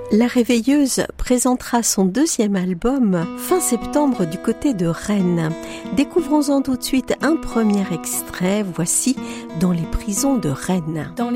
La Réveilleuse présentera son deuxième album fin septembre du côté de Rennes. Découvrons-en tout de suite un premier extrait. Voici Dans les prisons de Rennes.